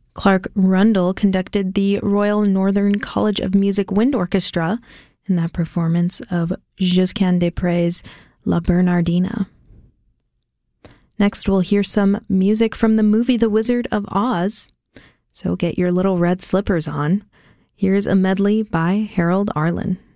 Clark Rundle conducted the Royal Northern College of Music Wind Orchestra in that performance of Josquin des Prez' La Bernardina. Next, we'll hear some music from the movie The Wizard of Oz, so get your little red slippers on. Here's a medley by Harold Arlen.